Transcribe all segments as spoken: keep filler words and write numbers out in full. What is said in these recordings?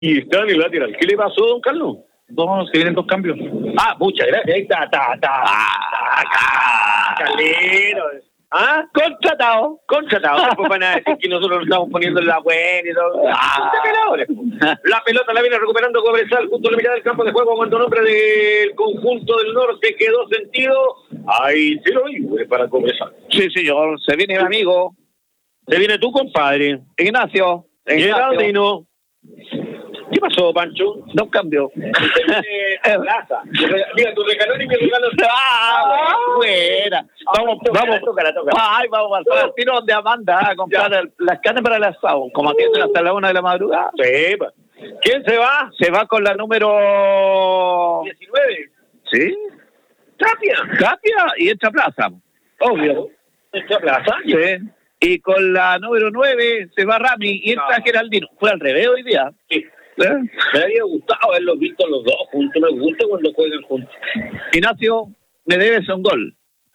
y está en el lateral. ¿Qué le pasó, don Carlos? Dos, se vienen dos cambios. Ah, muchas gracias. Ahí está, está, está. Ah, acá. Calero. Ah, contratado, contratado. Después van a decir que nosotros nos estamos poniendo en la buena y todo. Ah, la pelota la viene recuperando Cobresal junto a la mitad del campo de juego cuando nombre del conjunto del norte quedó sentido. Ahí se lo digo, para Cobresal. Sí, señor. Se viene mi amigo. Se viene tu compadre. Ignacio. Geraldino. ¿Qué pasó, Pancho? Dos cambios. Plaza. Mira, tu recalón y mi regalo. Ah, buena. Vamos, vamos. Tócala, tócala. Ay, vamos a pasar al tiro de Amanda a comprar el, las carnes para el asado. Como atienden hasta la una de la madrugada. Sí. ¿Quién se va? Se va con la número diecinueve. ¿Sí? Tapia. Tapia y entra Plaza. Obvio. ¿Entra Plaza? Sí. Y con la número nueve se va Rami y entra no. Geraldino. Fue al revés hoy día. Sí. ¿Eh? Me había gustado haberlos visto los dos juntos. Me gusta cuando juegan juntos. Ignacio, me debes un gol.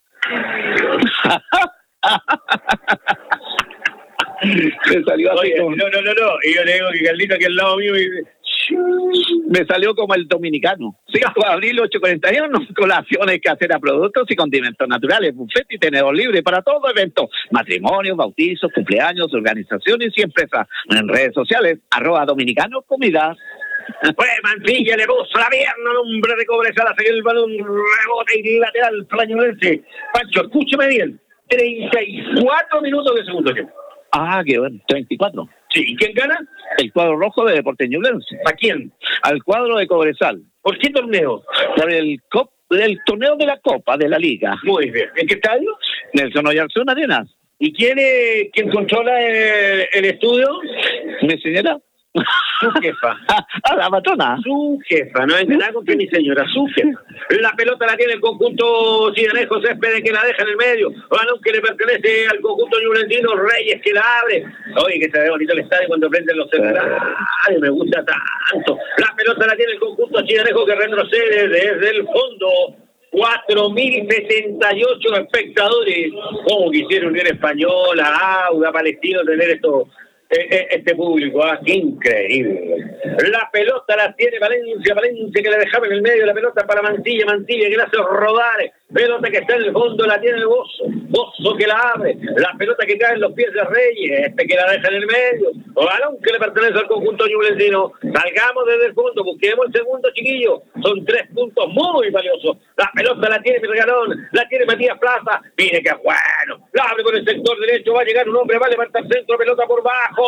Me salió así. Oye, como... No, no, no, no. Y yo le digo que Carlito aquí al lado mío y... Me salió como el dominicano. cinco de abril, ocho cuarenta y uno, colaciones caseras, productos y condimentos naturales, buffet y tenedor libre para todo evento, matrimonios, bautizos, cumpleaños, organizaciones y empresas. En redes sociales, arroba dominicano comidas. Pues Mancilla le puso la pierna al hombre de Cobresal, hace que el balón rebote y lateral para Ñublense. Pancho, escúcheme bien, treinta y cuatro minutos de segundo tiempo. Ah, qué bueno, treinta y cuatro. Sí, ¿y quién gana? El cuadro rojo de Deportes Ñublense. ¿Para quién? Al cuadro de Cobresal. ¿Por qué torneo? Por el cop del torneo de la Copa de la Liga. Muy bien. ¿En qué estadio? Nelson Oyarzún Arenas. ¿Y quién es quien controla el, el estudio? ¿Mi señora? Su jefa. Ah, la patrona. Su jefa, no es nada con que mi señora, su jefa. La pelota la tiene el conjunto Cidanejo, Céspedes que la deja en el medio. Balón que le pertenece al conjunto ñublentino, Reyes que la abre. Oye, que se ve bonito el estadio cuando prenden los celulares. Ay, me gusta tanto. La pelota la tiene el conjunto Cidanejo que retrocede desde el fondo. cuatro mil setenta y ocho espectadores. Como quisiera Unión Española, Auda, Palestino tener esto. Este público, ah, qué increíble. La pelota la tiene Valencia, Valencia que la dejaba en el medio, la pelota para Mantilla, Mantilla que la hace rodar, pelota que está en el fondo, la tiene el Bozo, Bozo que la abre, la pelota que cae en los pies de Reyes, este que la deja en el medio, balón que le pertenece al conjunto ñublencino. Salgamos desde el fondo, busquemos el segundo, chiquillo, son tres puntos muy valiosos. La pelota la tiene mi regalón, la tiene Matías Plaza, mire que bueno, la abre con el sector derecho, va a llegar un hombre, va a levantar centro, pelota por bajo.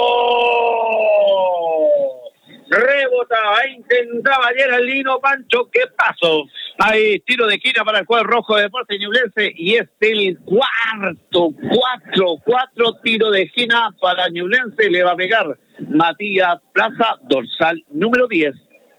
Rebota, intentaba Geraldino. Pancho, ¿qué pasó? Hay tiro de esquina para el cuadro rojo de Deportes Ñublense y es el cuarto, cuatro, cuatro tiro de esquina para Ñublense. Le va a pegar Matías Plaza, dorsal número diez.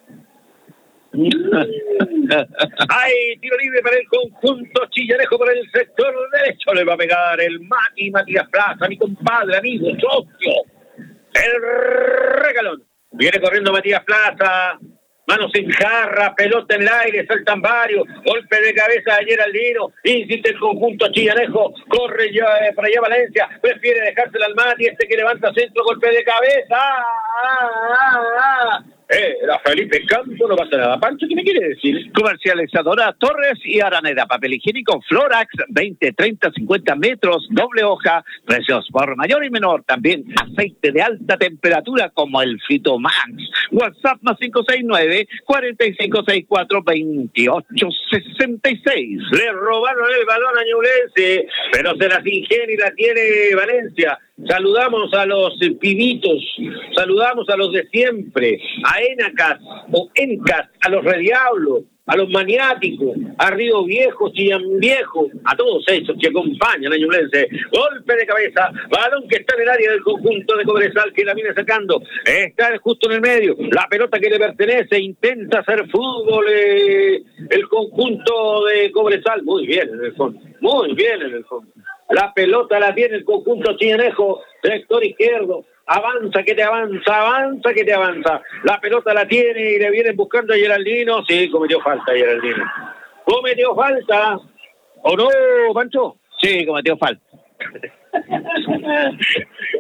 Hay tiro libre para el conjunto Chillanejo por el sector derecho. Le va a pegar el Mati, Matías Plaza, mi compadre, amigo, socio. El regalón. Viene corriendo Matías Plaza. Manos en jarra, pelota en el aire, saltan varios. Golpe de cabeza de Geraldino. Insiste el conjunto Chillanejo. Corre ya, eh, para allá Valencia. Prefiere dejársela al Mati. Este que levanta centro, golpe de cabeza. ¡Ah, ah, ah! Eh, era Felipe Campo, no pasa nada. Pancho, ¿qué me quiere decir? Comercializadora Torres y Araneda, papel higiénico Florax, veinte, treinta, cincuenta metros, doble hoja, precios por mayor y menor. También aceite de alta temperatura como el Fitomax. WhatsApp más cinco seis nueve, cuatro cinco seis cuatro, dos ocho seis seis. Le robaron el balón a Ñublense, pero se las ingenia y la tiene Valencia. Saludamos a los pibitos, saludamos a los de siempre, a Enacas o Encas, a los Rediablos, a los maniáticos, a Río Viejo, Chillán Viejo, a todos esos que acompañan a Ñublense. Golpe de cabeza, balón que está en el área del conjunto de Cobresal que la viene sacando, está justo en el medio, la pelota que le pertenece, intenta hacer fútbol eh, el conjunto de Cobresal, muy bien en el fondo, muy bien en el fondo. La pelota la tiene el conjunto Chillanejo, sector izquierdo. Avanza que te avanza, avanza que te avanza. La pelota la tiene y le vienen buscando a Geraldino. Sí, cometió falta Geraldino. Cometió falta. ¿O no, Pancho? Sí, cometió falta.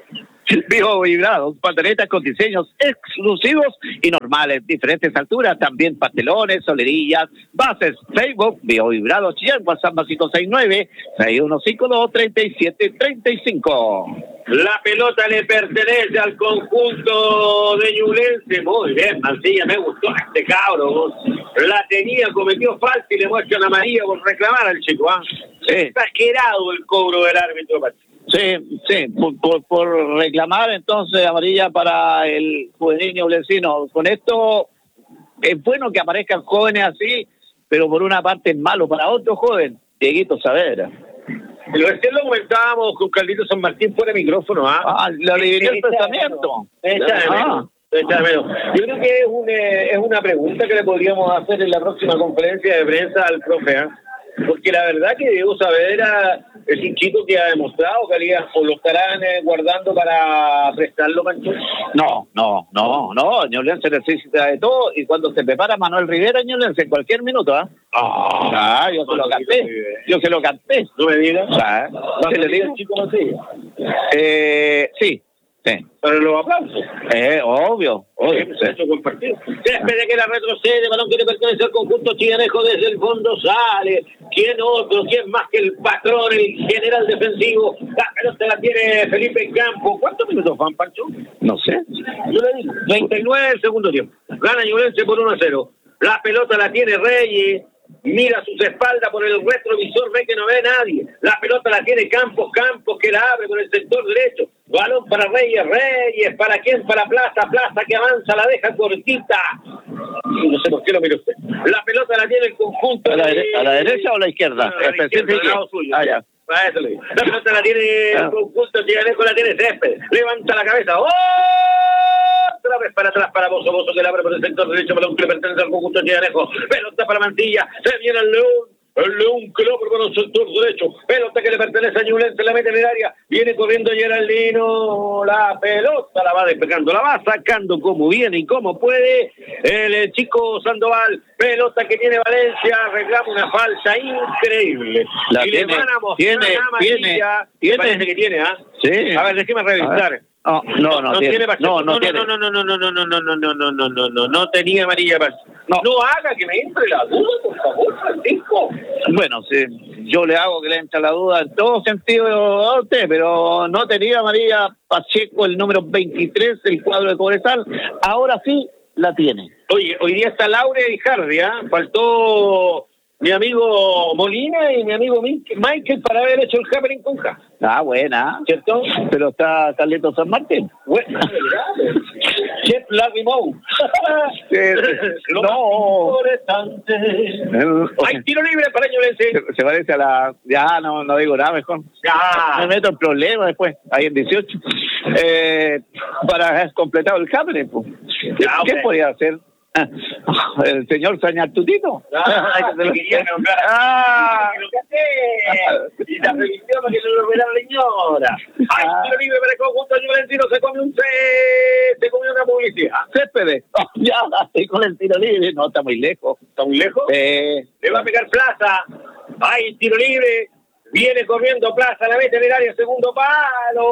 Biovibrados, pantaletas con diseños exclusivos y normales, diferentes alturas, también pastelones, solerillas, bases, Facebook, Biovibrados Chillán, WhatsApp más cinco seis nueve, seis uno cinco dos, tres siete tres cinco. La pelota le pertenece al conjunto de Ñublense. Muy bien, Mancilla, me gustó este cabro. La tenía, cometió falta y le muestran amarilla por reclamar al chico. ¿eh? Sí. Exagerado el cobro del árbitro. Sí, sí, por, por, por reclamar entonces amarilla para el juvenil ñublencino. Con esto es bueno que aparezcan jóvenes así, pero por una parte es malo para otro joven, Dieguito Saavedra. Recién lo comentábamos con Carlito San Martín fuera de micrófono, ¿ah? Ah, lo dividió el pensamiento. Ah. Yo creo que es, un, eh, es una pregunta que le podríamos hacer en la próxima conferencia de prensa al profe, ¿eh? Porque la verdad que Diego Saavedra es un chico que ha demostrado que haría, o lo estarán eh, guardando para prestarlo, Pancho. No, no, no, no, Ñublense necesita de todo y cuando se prepara Manuel Rivera, Ñublense en cualquier minuto, ¿ah? ¿eh? Oh, ah, yo se lo canté, yo se lo canté. No me digas. ¿Ah? ¿Se le diga el chico Mancilla? Eh, sí. Sí. Pero los aplausos. Eh, obvio, obvio. Sí, sí. Compartido. Después de que la retrocede, balón que le pertenece al conjunto chiganejo desde el fondo sale. ¿Quién otro? ¿Quién más que el patrón, el general defensivo? La pelota la tiene Felipe Campo. ¿Cuántos minutos van, Pancho? No sé. Yo le digo, treinta y nueve del segundo tiempo. Gana Ñublense por uno a cero. La pelota la tiene Reyes. Mira sus espaldas por el retrovisor, ve que no ve a nadie. La pelota la tiene Campos, Campos que la abre por el sector derecho. Balón para Reyes, Reyes, ¿para quién? Para Plaza, Plaza que avanza, la deja cortita. No sé por qué lo mira usted. La pelota la tiene el conjunto. ¿A la, de... ¿A la derecha o a la izquierda? No, a la izquierda, al lado suyo. Ah, ya. La pelota la tiene el conjunto chiganejo, la tiene Césped. Levanta la cabeza. ¡Oh! Otra vez para atrás para Bozo, Bozo que la abre por el sector derecho, balón que le pertenece al conjunto chiganejo. Pelota para Mantilla, se viene el León. El León que lo abre por el sector derecho. Pelota que le pertenece a Ñublense, la mete en el área. Viene corriendo Geraldino. La pelota la va despegando, la va sacando como viene y como puede. El, el chico Sandoval. Pelota que tiene Valencia. Reclama una falta increíble. La y tiene, le van a mostrar tiene, a Amarilla. Tiene, Parece que tiene, ¿ah? ¿eh? Sí. A ver, déjeme revisar. No, no, no, no tiene, tiene no, no, no, tiene. no, no, no, no, no, no, no, no, no, no, no, no, no, no, no tenía amarilla para. No. No haga que me entre la duda, por favor, Francisco. Bueno, sí, yo le hago que le entre la duda en todo sentido a usted, pero no tenía amarilla Pacheco, el número veintitrés, el cuadro de Cobresal. Ahora sí la tiene. Oye, hoy día está Laura y Hardy, ¿ah? ¿eh? Faltó mi amigo Molina y mi amigo Michael para haber hecho el happening con Ja. Ah, buena. ¿Cierto? Pero está Carleto San Martín. Buena, ¿verdad? Chef Larry Moe. Lo no. El... Hay tiro libre para Ñublense. Se, se parece a la... Ya, no, no digo nada mejor. Ya. Me meto en problemas después, ahí en dieciocho. Eh, para haber completado el happening, pues. Ya, ¿Qué okay. podía hacer? El señor Sañartutito. Ah, se lo quería nombrar. Ah, lo que hace. Y la revisión para que no lo viera la señora. Ay, tiro libre para el conjunto ñublencino, se come un C, se come una publicidad. Césped. Oh, ya, estoy con el tiro libre. No, está muy lejos. ¿Está muy lejos? Eh... Le va a pegar Plaza. Ay, tiro libre. Viene corriendo Plaza, la mete en el área, segundo palo.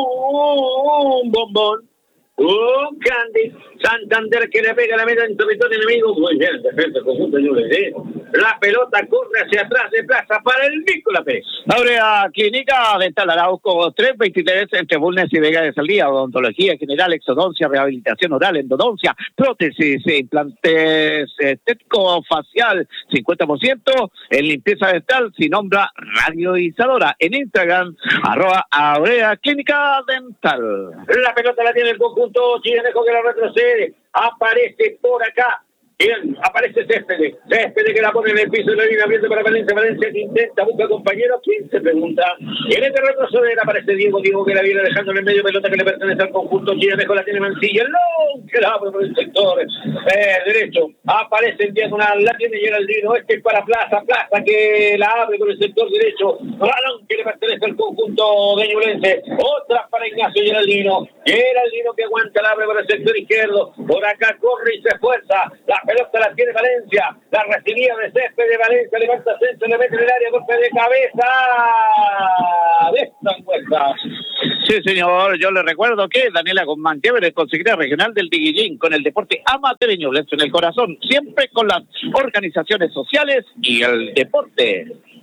Un, un bombón. Un Candy, Santander que le pega la meta en territorio enemigo. Muy bien, defensa conjunto Ñublense. La pelota corre hacia atrás de Plaza para el Nicolás Pérez. Abre a Clínica Dental Arauco tres veintitrés entre Bulnes y Vega de Salía. Odontología general, exodoncia, rehabilitación oral, endodoncia, prótesis, implantes estético facial, cincuenta por ciento en limpieza dental, sin nombra Radio Isadora. En Instagram, arroba Abrea Clínica Dental. La pelota la tiene el conjunto chiganejo que la retrocede. Aparece por acá. Bien, aparece Césped. Césped que la pone en el piso de la línea abriendo para Valencia. Valencia que intenta, busca compañero. ¿Quién se pregunta? Y en este retroceder aparece Diego. Diego que la viene dejando en el medio. Pelota que le pertenece al conjunto chiganejo. La tiene Mancilla. No, que la abre por el sector eh, derecho. Aparece en diagonal. La tiene Geraldino. Este es para Plaza. Plaza que la abre por el sector derecho. Balón que le pertenece al conjunto de Ñublense. Otra para Ignacio Geraldino. Geraldino que aguanta, la abre por el sector izquierdo. Por acá corre y se esfuerza. La pelota la tiene Valencia, la recibía de Césped de Valencia, levanta centro, le mete en el área, golpe de cabeza, de esta vuelta. Sí, señor, yo le recuerdo que Daniela Guzmán Chévere, consejera regional del Diguillín, con el deporte amateur Ñublense en el corazón, siempre con las organizaciones sociales y el deporte.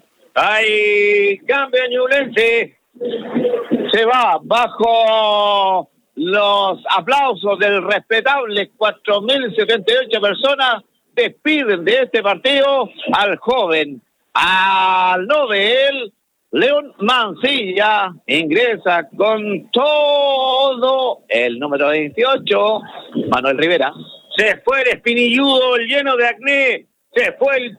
¡Ay, cambio Ñublense! Se va bajo los aplausos del respetable cuatro mil setenta y ocho personas, despiden de este partido al joven, al Nobel, León Mancilla, ingresa con todo el número veintiocho, Manuel Rivera. Se fue el espinilludo, el lleno de acné, se fue el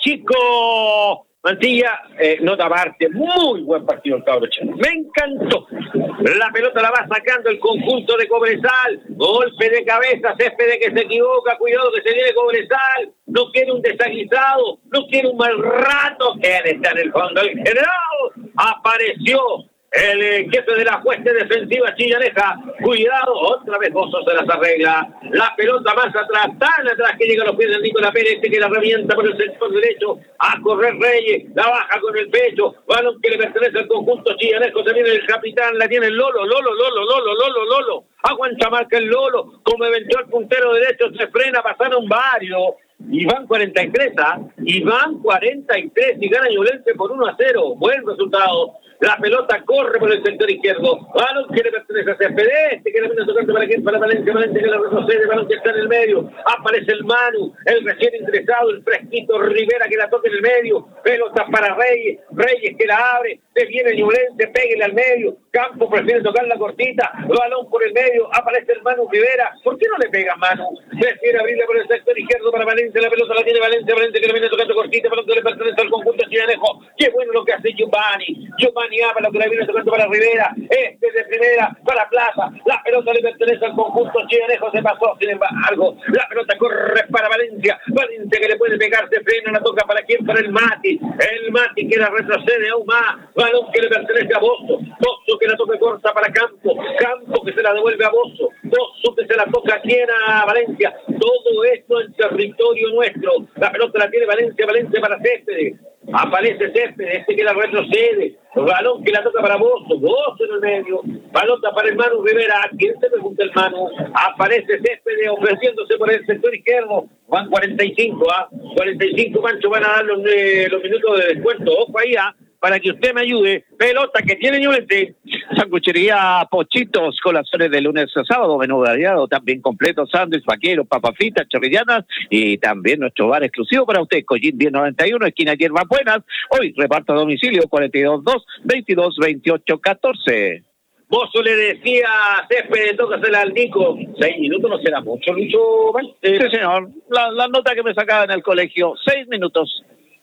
chico Mancilla, eh, nota aparte, muy buen partido el cabro chico. Me encantó. La pelota la va sacando el conjunto de Cobresal, golpe de cabeza, Céspedes que se equivoca, cuidado que se viene Cobresal, no quiere un desaguisado, no quiere un mal rato, que está en el fondo el general, apareció el eh, jefe de la fuerza defensiva chillaneja, cuidado, otra vez Bozo se las arregla, la pelota más atrás, tan atrás que llega a los pies del Nicolás Pérez, que la revienta por el sector derecho, a correr Reyes, la baja con el pecho, balón que le pertenece al conjunto chillanejo, se viene el capitán, la tiene el Lolo, Lolo, Lolo, Lolo, Lolo, Lolo, aguanta marca el Lolo, como eventó el puntero derecho, se frena, pasaron varios, y van cuarenta y tres, ¿ah? Y van cuarenta y tres y gana Ñublense por uno a cero, buen resultado. La pelota corre por el sector izquierdo. Balón que le pertenece a Céspedes. Este que le viene tocando para quién, para Valencia. Valencia que la retrocede. Balón que está en el medio. Aparece el Manu, el recién ingresado, el fresquito Rivera que la toca en el medio. Pelota para Reyes. Reyes que la abre. Se viene Ñublense, péguele al medio. Campo prefiere tocar la cortita. Balón por el medio. Aparece el Manu Rivera. ¿Por qué no le pega Manu? Prefiere abrirle por el sector izquierdo para Valencia. La pelota la tiene Valencia. Valencia que le viene tocando cortita. Balón que le pertenece al conjunto chillanejo. Qué bueno lo que hace Giovanni. Giovanni lo que le viene tocando para Rivera, este de primera para Plaza, la pelota le pertenece al conjunto chillanejo, se pasó, sin embargo, la pelota corre para Valencia, Valencia que le puede pegar, se frena, la toca para quién, para el Mati, el Mati que la retrocede aún más, balón que le pertenece a Bozo, Bozo que la toca corta para Campo, Campo que se la devuelve a Bozo, Bozo que se la toca aquí a Valencia, todo esto en territorio nuestro, la pelota la tiene Valencia, Valencia para Céspedes, aparece Céspedes, este que la retrocede, balón que la toca para Bozo, Bozo en el medio, pelota para el Manu Rivera, ¿a quién se pregunta el Manu? Aparece Céspedes ofreciéndose por el sector izquierdo, van cuarenta y cinco, ¿ah? cuarenta y cinco, Mancho, van a dar los, eh, los minutos de descuento, ojo ahí, ¿ah? Para que usted me ayude, pelota que tiene Ñublense. Sanguchería Pochitos, colaciones de lunes a sábado, menú variado, también completo, sándwich, vaqueros, papas fritas, chorrillanas y también nuestro bar exclusivo para usted, Collín diez noventa y uno, esquina Hierbas Buenas. Hoy reparto a domicilio cuarenta y dos dos, veintidós veintiocho catorce. Bozo le decía a Céspedes, tócasela al Nico. Seis minutos no será mucho, Lucho. Sí, señor. La, la nota que me sacaba en el colegio, seis minutos.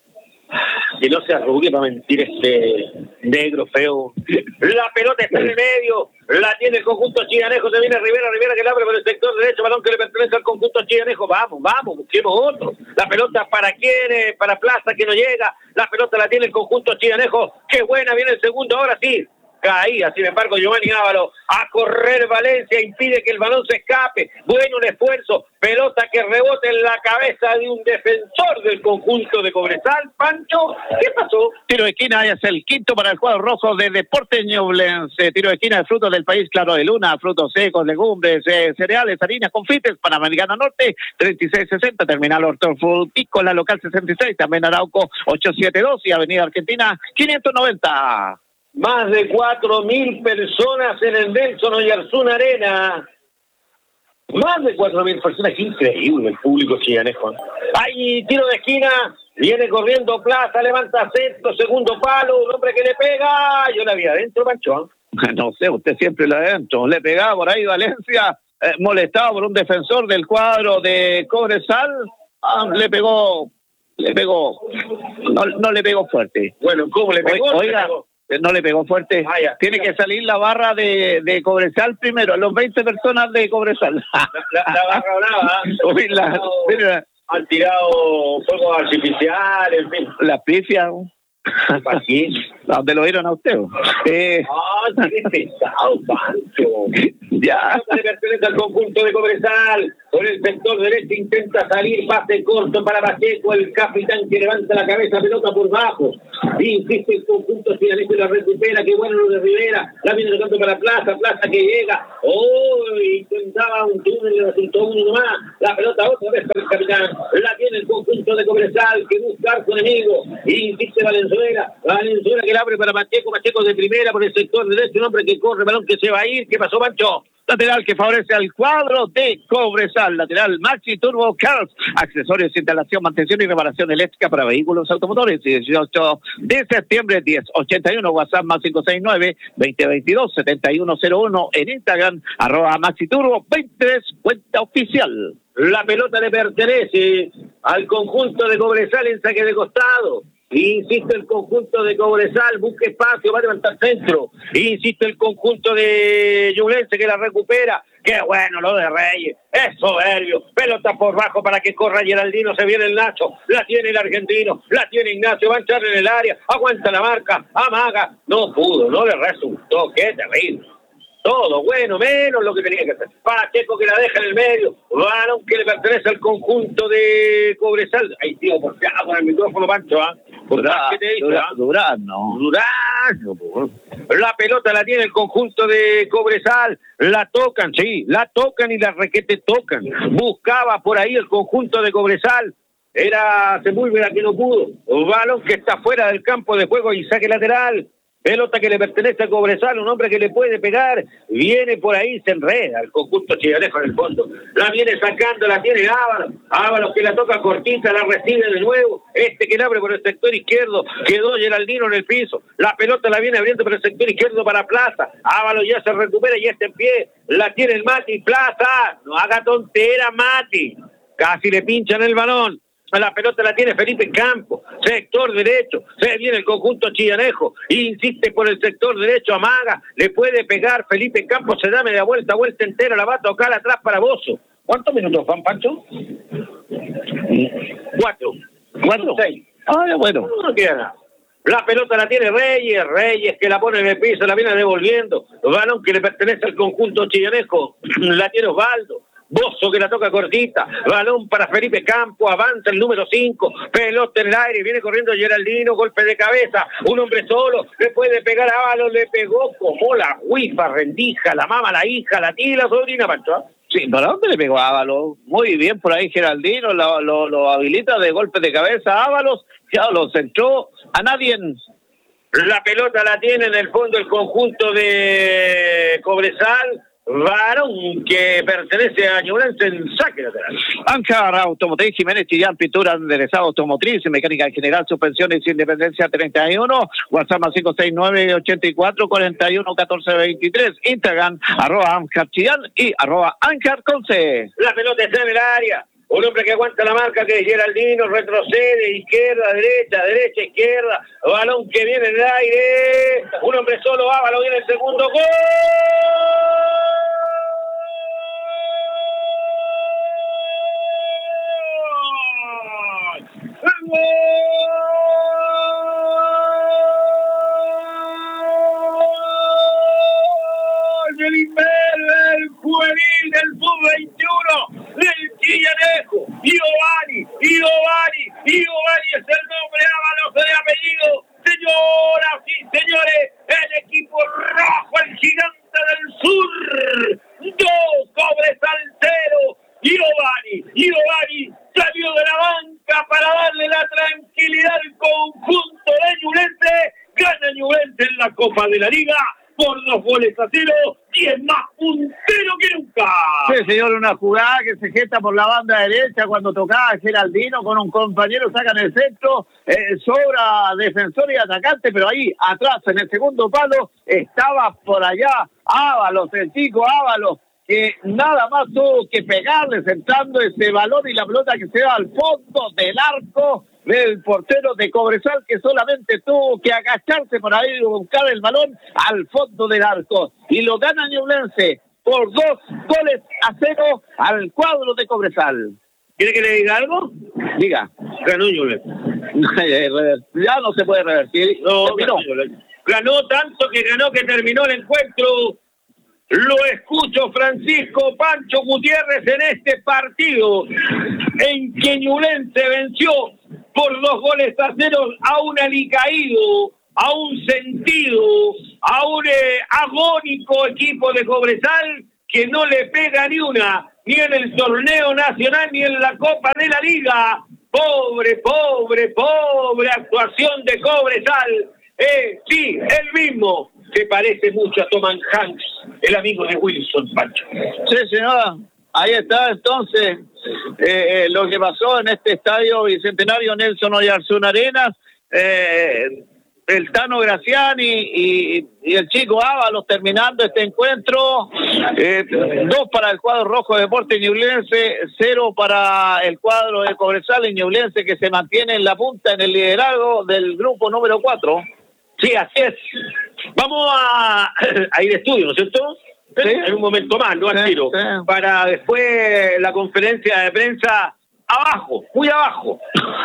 Si no se arrugue para mentir este negro feo. La pelota está en el medio, la tiene el conjunto chillanejo, se viene Rivera, Rivera que la abre por el sector derecho, balón que le pertenece al conjunto chillanejo, vamos, vamos, busquemos otro. La pelota para quién, para Plaza que no llega, la pelota la tiene el conjunto chillanejo, qué buena, viene el segundo, ahora sí. Caía, sin embargo, Giovanni Ávalo a correr Valencia, impide que el balón se escape. Bueno, un esfuerzo, pelota que rebota en la cabeza de un defensor del conjunto de Cobresal. Pancho, ¿qué pasó? Tiro de esquina es el quinto para el cuadro rojo de Deportes Ñublense. Tiro de esquina de frutos del país, claro de luna, frutos secos, legumbres, eh, cereales, harinas, confites, Panamericana Norte, treinta y seis sesenta, Terminal Hortofrutícola, local sesenta y seis, también Arauco ochocientos setenta y dos y Avenida Argentina quinientos noventa. Más de cuatro mil personas en el Nelson Oyarzún Arena. Más de cuatro mil personas, increíble el público chillanejo. Hay tiro de esquina, viene corriendo Plaza, levanta centro, segundo palo, un hombre que le pega. Yo la vi adentro, Pancho. No sé, usted siempre la adentro. Le pegaba por ahí Valencia, eh, molestado por un defensor del cuadro de Cobresal. Ah, le pegó, le pegó, no, no le pegó fuerte. Bueno, ¿cómo le pegó? Oiga, le pegó. No le pegó fuerte. Ah, ya, Tiene ya. que salir la barra de, de Cobresal primero, a los veinte personas de Cobresal. La, la, la barra brava. Uy, la, han tirado fuegos artificiales, en fin. La pifia. ¿A dónde lo vieron a usted? Eh... ¡Ah, qué pesado, Pancho! Ya. Le pertenece al conjunto de Cobresal. Por el sector derecho intenta salir, pase corto para Pacheco, el capitán que levanta la cabeza, pelota por bajo. Insiste el conjunto Cianejo y la recupera, qué bueno lo de Rivera. La viene tocando para Plaza, Plaza que llega. ¡Oh! Intentaba un túnel y le resultó uno nomás. La pelota otra vez para el capitán. La tiene el conjunto de Cobresal que busca arco enemigo. Insiste Valenzuela. Valenzuela que la abre para Pacheco. Pacheco de primera por el sector derecho. Un hombre que corre, balón que se va a ir. ¿Qué pasó, Pancho? Lateral que favorece al cuadro de Cobresal. Lateral Maxi Turbo Cars. Accesorios, instalación, mantención y reparación eléctrica para vehículos automotores. dieciocho de septiembre, diez ochenta y uno. WhatsApp más cinco seis nueve, veinte veintidós, setenta y uno cero uno. En Instagram, arroba Maxi Turbo veintitrés, cuenta oficial. La pelota le pertenece al conjunto de Cobresal en saque de costado. Insiste el conjunto de Cobresal, busca espacio, va a levantar centro. Insiste el conjunto de Ñublense que la recupera. Qué bueno lo de Reyes, es soberbio. Pelota por bajo para que corra Geraldino, se viene el Nacho. La tiene el argentino, la tiene Ignacio, va a entrar en el área. Aguanta la marca, amaga. No pudo, no le resultó, qué terrible. Todo bueno, menos lo que tenía que hacer. Pacheco que la deja en el medio. Balón que le pertenece al conjunto de Cobresal. Ahí tío, por qué con el micrófono, Pancho, ¿ah? ¿eh? ¿Qué te dice? Durán, no. Durán. La pelota la tiene el conjunto de Cobresal. La tocan, sí, la tocan y la requete tocan. Buscaba por ahí el conjunto de Cobresal. Era Sepúlveda que no pudo. Balón que está fuera del campo de juego y saque lateral. Pelota que le pertenece a Cobresal, un hombre que le puede pegar, viene por ahí, se enreda el conjunto chilenejo en el fondo, la viene sacando, la tiene Ábalos, Ábalos que la toca cortita, la recibe de nuevo, este que la abre por el sector izquierdo, quedó Geraldino en el piso, la pelota la viene abriendo por el sector izquierdo para Plaza, Ábalos ya se recupera y está en pie, la tiene el Mati, Plaza, no haga tontera Mati, casi le pinchan el balón. La pelota la tiene Felipe Campos, sector derecho, se viene el conjunto chillanejo, insiste por el sector derecho, amaga, le puede pegar Felipe Campos, se da media vuelta, vuelta entera, la va a tocar atrás para Bozo. ¿Cuántos minutos van, Pancho? Cuatro. ¿Cuatro? Seis. Ah, bueno. No queda. La pelota la tiene Reyes, Reyes que la pone en el piso, la viene devolviendo, balón que le pertenece al conjunto chillanejo, la tiene Osvaldo. Bozo que la toca cortita, balón para Felipe Campo, avanza el número cinco, pelota en el aire, viene corriendo Geraldino, golpe de cabeza, un hombre solo, le puede pegar a Ábalos, le pegó como la huifa, rendija, la mama, la hija, la tía y la sobrina, Pancho. Sí, ¿para dónde le pegó a Ábalos? Muy bien por ahí Geraldino, lo, lo, lo habilita de golpe de cabeza a Ábalos, ya lo centró a nadie. La pelota la tiene en el fondo el conjunto de Cobresal, varón que pertenece a Ñublense en saque lateral. Ancar Automotriz, Jiménez Chillán, pintura enderezada automotriz, mecánica en general, suspensiones, Independencia treinta y uno, WhatsApp más cinco seis nueve, ochenta y cuatro, cuarenta y uno, catorce veintitrés, Instagram, arroba Ancar Chillán y arroba Ancar Conce. La pelota está en el área. Un hombre que aguanta la marca que es Geraldino, retrocede, izquierda, derecha, derecha, izquierda, balón que viene en el aire, un hombre solo, Ábalos viene el segundo gol. ¡Gol! ¡El Inver, el juvenil del sub veintiuno! del Chillanejo, Giovanni, Giovanni, Giovanni es el nombre, Ábalos de apellido, señoras y señores, el equipo rojo, el gigante del sur, dos Cobresalteros, Giovanni, Giovanni salió de la banca para darle la tranquilidad al conjunto de Ñublense, gana Ñublense en la Copa de la Liga, por dos goles a cero, y es más puntero que nunca. Sí, señor, una jugada que se gesta por la banda derecha cuando tocaba Geraldino con un compañero, sacan el centro, eh, sobra defensor y atacante, pero ahí atrás en el segundo palo estaba por allá Ábalos, el chico Ábalos, que nada más tuvo que pegarle sentando ese balón y la pelota que se va al fondo del arco del portero de Cobresal, que solamente tuvo que agacharse por ahí y buscar el balón al fondo del arco. Y lo gana Ñublense por dos goles a cero al cuadro de Cobresal. ¿Quiere que le diga algo? Diga. ganó Ñublense. Ya no se puede revertir. No, ganó, ganó tanto que ganó que terminó el encuentro. Lo escucho, Francisco Pancho Gutiérrez, en este partido en que Ñublense venció por dos goles a cero a un alicaído, a un sentido, a un eh, agónico equipo de Cobresal que no le pega ni una, ni en el torneo nacional ni en la Copa de la Liga. Pobre, pobre, pobre actuación de Cobresal. Eh, sí, él mismo se parece mucho a Thomas Hanks, el amigo de Wilson, Pancho. Sí, señora. Ahí está entonces eh, eh, lo que pasó en este estadio Bicentenario Nelson Oyarzún Arenas. Eh, el Tano Graciani y, y el chico Ábalos terminando este encuentro. Eh, dos para el cuadro rojo de Deportes Ñublense, cero para el cuadro de Cobresal y Ñublense, que se mantiene en la punta en el liderazgo del grupo número cuatro. Sí, así es. Vamos a, a ir de estudio, ¿no es cierto? Sí. En un momento más, no al Sí, tiro. sí. Para después la conferencia de prensa abajo, muy abajo.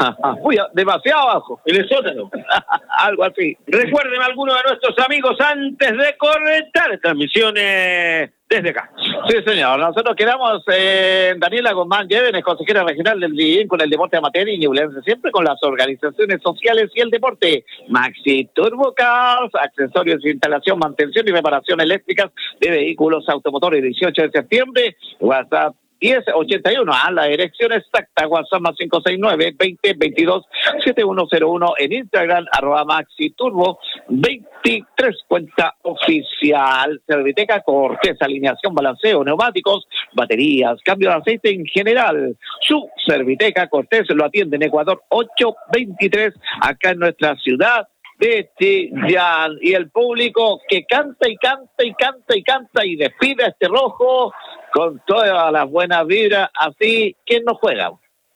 Uy, demasiado abajo. En el sótano. Algo así. Recuerden a algunos de nuestros amigos antes de conectar transmisiones desde acá. Sí, señor. Nosotros quedamos en eh, Daniela Guzmán Llévenes, consejera regional del D I N con el deporte amateur y Ñublense, siempre con las organizaciones sociales y el deporte. Maxi Turbo Cars, accesorios de instalación, mantención y reparación eléctricas de vehículos automotores, dieciocho de septiembre. WhatsApp diez ochenta y uno, a la dirección exacta, WhatsApp más cinco seis nueve, veinte, veintidós, setenta y uno cero uno, en Instagram, arroba Maxi Turbo veintitrés, cuenta oficial. Serviteca Cortés, alineación, balanceo, neumáticos, baterías, cambio de aceite en general. Su Serviteca Cortés lo atiende en Ecuador ocho veintitrés, acá en nuestra ciudad de Chillán. Y el público que canta y canta y canta y canta y despide a este rojo con todas las buenas vibras. Así, ¿quién no juega?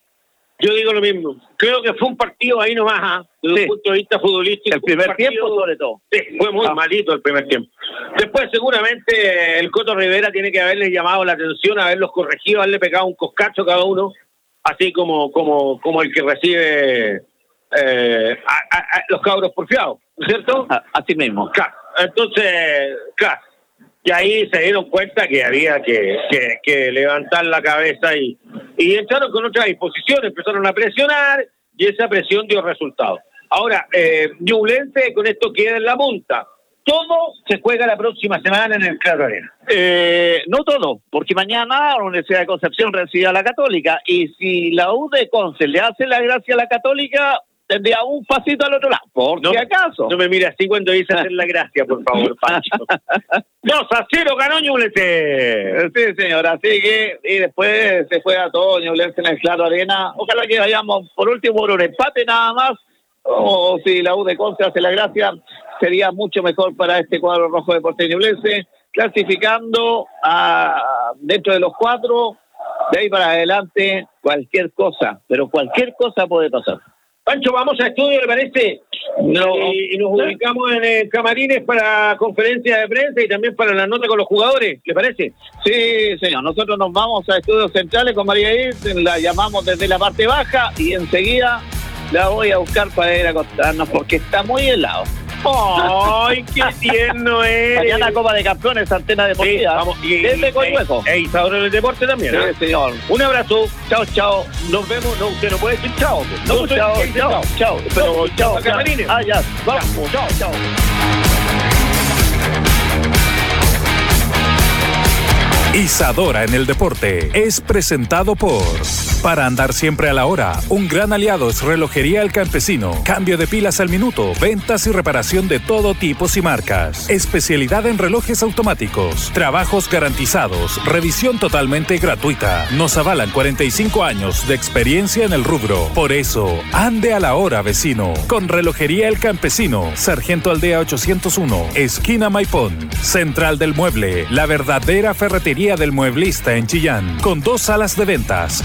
Yo digo lo mismo. Creo que fue un partido ahí nomás, ¿eh? Desde Sí. un punto de vista futbolístico. El primer partido, tiempo, sobre todo. Sí, fue muy Ah. malito el primer tiempo. Después, seguramente, el Coto Rivera tiene que haberles llamado la atención, haberlos corregido, haberle pegado un coscacho cada uno, así como, como, como el que recibe eh, a, a, a los cabros porfiados, ¿no es cierto? Ah, así mismo. Claro. Entonces, claro. Y ahí se dieron cuenta que había que, que, que levantar la cabeza y, y entraron con otra disposición, empezaron a presionar y esa presión dio resultados. Ahora, eh, Ñublense con esto queda en la punta. Todo se juega la próxima semana en el Claro Arena. Eh, no todo, porque mañana la Universidad de Concepción recibe a la Católica, y si la U de Conce le hace la gracia a la Católica, tendría un pasito al otro lado, por No, si acaso. No me mire así cuando dice hacer la gracia, por favor, Pancho. dos a cero ganó Ñublense. Sí, señor, así que, y después se juega todo Ñublense en el Claro Arena. Ojalá que vayamos por último por un empate nada más, o si la U de Conce hace la gracia, sería mucho mejor para este cuadro rojo de Deportes Ñublense, clasificando a, dentro de los cuatro, de ahí para adelante, cualquier cosa, pero cualquier cosa puede pasar. Pancho, vamos a estudio, ¿le parece? No. Y, y nos ubicamos en eh, camarines para conferencias de prensa y también para la nota con los jugadores, ¿le parece? Sí, señor, nosotros nos vamos a Estudios Centrales con María Iris, la llamamos desde la parte baja y enseguida la voy a buscar para ir a acostarnos porque está muy helado. ¡Ay, qué tierno es! Mañana Copa de Campeones, Antena Deportiva. Sí, vamos, y, desde Coihueco. E Isadora del Deporte también, ¿eh? Sí, señor. Un abrazo. Chao, chao. Nos vemos. No, usted no puede decir chao. No, usted chao, dice chao, chao. Pero No, chao, a camarines. Ah, ya. Vamos, chao, chao. Isadora en el Deporte es presentado por... Para andar siempre a la hora, un gran aliado es Relojería El Campesino. Cambio de pilas al minuto, ventas y reparación de todo tipo y marcas. Especialidad en relojes automáticos, trabajos garantizados, revisión totalmente gratuita. Nos avalan cuarenta y cinco años de experiencia en el rubro. Por eso, ande a la hora, vecino. Con Relojería El Campesino, Sargento Aldea ochocientos uno, esquina Maipón. Central del Mueble, la verdadera ferretería del mueblista en Chillán. Con dos salas de ventas, Arturo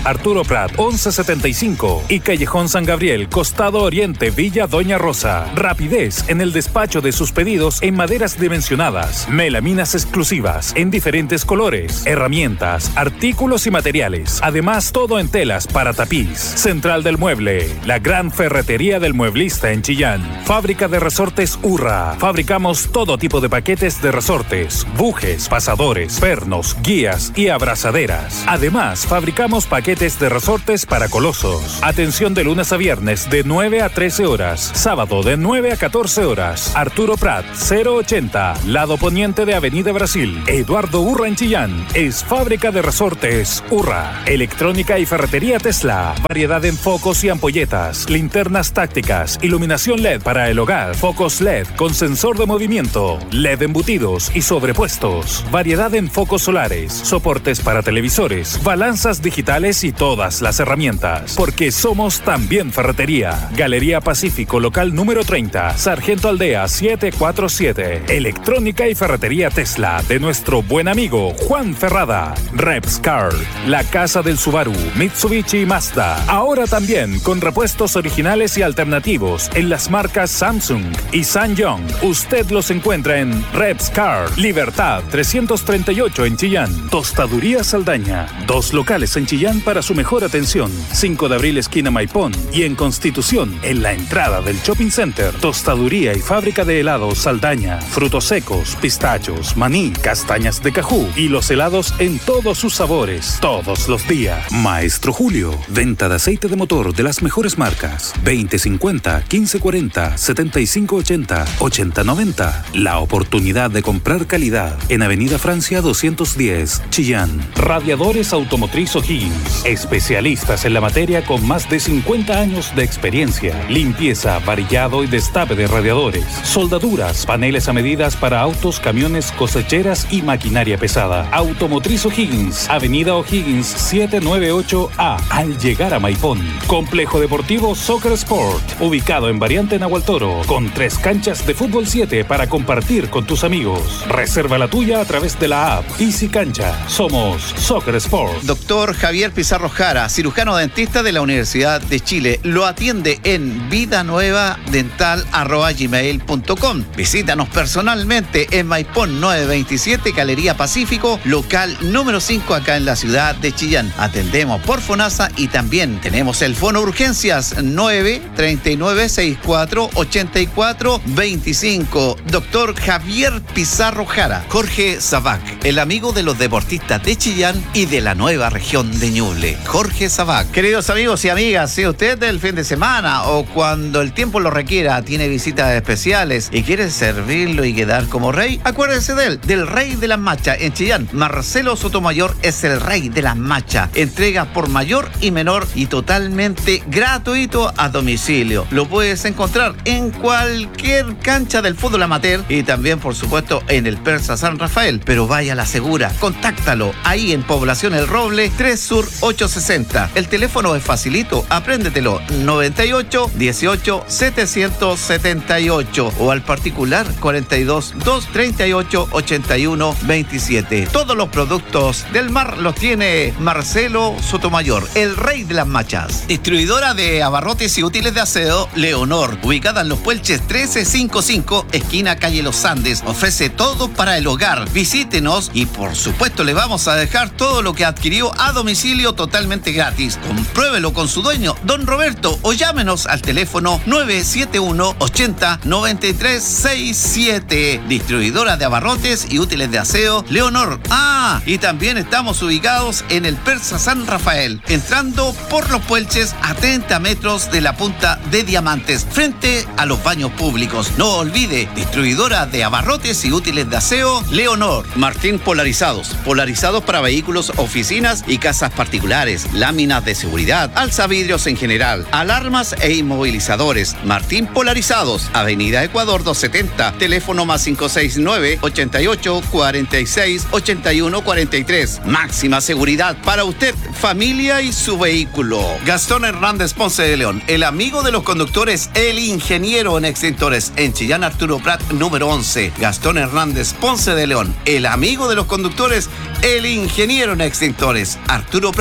Prat once setenta y cinco y Callejón San Gabriel, Costado Oriente, Villa Doña Rosa. Rapidez en el despacho de sus pedidos en maderas dimensionadas, melaminas exclusivas en diferentes colores, herramientas, artículos y materiales. Además, todo en telas para tapiz. Central del Mueble, la gran ferretería del mueblista en Chillán. Fábrica de resortes Urra. Fabricamos todo tipo de paquetes de resortes, bujes, pasadores, pernos, guías y abrazaderas. Además, fabricamos paquetes de resortes para colosos. Atención de lunes a viernes de nueve a trece horas. Sábado de nueve a catorce horas. Arturo Prat, cero ochenta, lado poniente de Avenida Brasil. Eduardo Urra en Chillán. Es fábrica de resortes Urra. Electrónica y ferretería Tesla. Variedad en focos y ampolletas, linternas tácticas, iluminación L E D para el hogar, focos L E D con sensor de movimiento, L E D embutidos y sobrepuestos. Variedad en focos solares, soportes para televisores, balanzas digitales y todas las herramientas. Porque somos también ferretería. Galería Pacífico, local número treinta, Sargento Aldea setecientos cuarenta y siete. Electrónica y ferretería Tesla de nuestro buen amigo Juan Ferrada. Repscar, la casa del Subaru, Mitsubishi y Mazda. Ahora también con repuestos originales y alternativos en las marcas Samsung y Sanyong. Usted los encuentra en Repscar, Libertad trescientos treinta y ocho en Chillán. Tostaduría Saldaña, dos locales en Chillán para su mejor atención. cinco de abril esquina Maipón y en Constitución, en la entrada del Shopping Center. Tostaduría y fábrica de helados Saldaña, frutos secos, pistachos, maní, castañas de cajú y los helados en todos sus sabores, todos los días. Maestro Julio, venta de aceite de motor de las mejores marcas. veinte cincuenta, quince cuarenta, setenta y cinco ochenta, ochenta noventa. La oportunidad de comprar calidad en Avenida Francia doscientos diez, Chillán. Radiadores Automotriz O'Higgins. Especialistas en la materia con más de cincuenta años de experiencia. Limpieza, varillado y destape de radiadores. Soldaduras, paneles a medidas para autos, camiones, cosecheras y maquinaria pesada. Automotriz O'Higgins. Avenida O'Higgins setecientos noventa y ocho A. Al llegar a Maipón. Complejo Deportivo Soccer Sport. Ubicado en Variante Nahualtoro. Con tres canchas de fútbol siete para compartir con tus amigos. Reserva la tuya a través de la app Easy Cancha. Somos Soccer Sport. Doctor Javier Pizarro Jara, cirujano dentista de la Universidad de Chile. Lo atiende en vidanuevadental arroba gmail punto com. Visítanos personalmente en Maipón novecientos veintisiete, Galería Pacífico, local número cinco acá en la ciudad de Chillán. Atendemos por FONASA y también tenemos el fono urgencias nueve treinta y nueve sesenta y cuatro ochenta y cuatro veinticinco. Doctor Javier Pizarro Jara. Jorge Sabac, el amigo de los deportistas de Chillán y de la nueva región de Ñuble. Jorge Sabac. Queridos amigos y amigas, si usted del fin de semana o cuando el tiempo lo requiera tiene visitas especiales y quiere servirlo y quedar como rey, acuérdese de él, del rey de las machas en Chillán. Marcelo Sotomayor es el rey de las machas. Entrega por mayor y menor y totalmente gratuito a domicilio. Lo puedes encontrar en cualquier cancha del fútbol amateur y también, por supuesto, en el Persa San Rafael. Pero vaya a la segura, contáctalo ahí en Población El Roble, tres Sur ochocientos sesenta. El teléfono es facilito, apréndetelo, noventa y ocho, dieciocho, setecientos setenta y ocho o al particular cuarenta y dos, doscientos treinta y ocho, ochenta y uno veintisiete. Todos los productos del mar los tiene Marcelo Sotomayor, el rey de las machas. Distribuidora de abarrotes y útiles de aseo Leonor, ubicada en Los Puelches trece cincuenta y cinco, esquina calle Los Andes. Ofrece todo para el hogar. Visítenos y por supuesto le vamos a dejar todo lo que adquirió a domicilio totalmente gratis. Compruébelo con su dueño, don Roberto, o llámenos al teléfono nueve siete uno, ochenta, noventa y tres sesenta y siete. Distribuidora de abarrotes y útiles de aseo Leonor. Ah, y también estamos ubicados en el Persa San Rafael, entrando por Los Puelches a treinta metros de la punta de Diamantes, frente a los baños públicos. No olvide, distribuidora de abarrotes y útiles de aseo Leonor. Martín Polarizados, polarizados para vehículos, oficinas y casas particulares, láminas de seguridad, alzavidrios en general, alarmas e inmovilizadores. Martín Polarizados, Avenida Ecuador doscientos setenta, teléfono más cinco seis nueve, ochenta y ocho, cuarenta y seis, ochenta y uno cuarenta y tres. Máxima seguridad para usted, familia y su vehículo. Gastón Hernández Ponce de León, el amigo de los conductores, el ingeniero en extintores, en Chillán Arturo Prat número once. Gastón Hernández Ponce de León, el amigo de los conductores, el ingeniero en extintores, Arturo Prat